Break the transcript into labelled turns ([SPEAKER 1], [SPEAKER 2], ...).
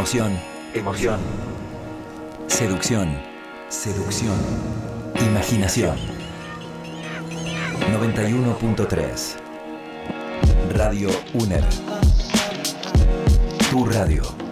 [SPEAKER 1] Emoción.
[SPEAKER 2] Emoción.
[SPEAKER 1] Seducción. Seducción. Imaginación. 91.3 Radio UNER. Tu radio.